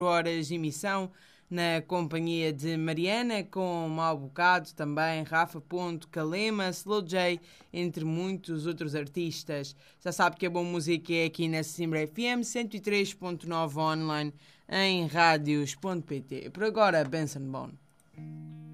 horas de emissão na companhia de Mariana, com Mau Bocado também, Rafa Ponto, Kalema, Slow J, entre muitos outros artistas. Já sabe que a boa música é aqui na Sesimbra FM 103.9 online em radios.pt. Por agora, Benson Bone.